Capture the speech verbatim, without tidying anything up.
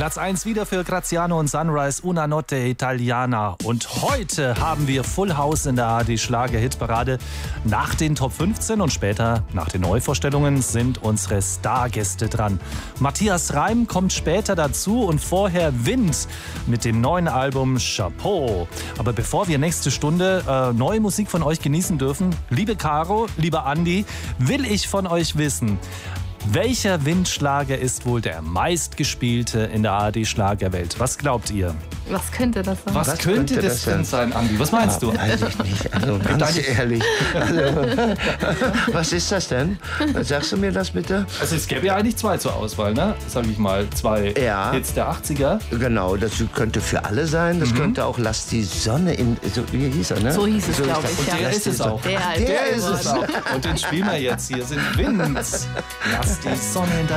Platz eins wieder für Graziano und Sunrise, Una Notte Italiana. Und heute haben wir Full House in der A R D-Schlager-Hitparade. Nach den Top fünfzehn und später nach den Neuvorstellungen sind unsere Stargäste dran. Matthias Reim kommt später dazu und vorher Wind mit dem neuen Album Chapeau. Aber bevor wir nächste Stunde äh, neue Musik von euch genießen dürfen, liebe Caro, lieber Andi, will ich von euch wissen, welcher Windschlager ist wohl der meistgespielte in der A R D-Schlagerwelt? Was glaubt ihr? Was könnte das sein? Was, Was könnte, könnte das das denn sein, Andi? Was meinst ja, du? Weiß ich nicht. Also ganz ehrlich. Also, was ist das denn? Sagst du mir das bitte? Also es gäbe ja eigentlich zwei zur Auswahl, ne? Sag ich mal, zwei Ja. Hits der achtziger. Genau, das könnte für alle sein. Das Mhm. könnte auch Lass die Sonne in... So, wie hieß er, ne? So hieß es, glaube das. ich, Und ja. der Lass ist die es Sonne- auch. Der, Der ist es auch. Und den spielen wir jetzt. Hier sind Wind. Lass die Sonne in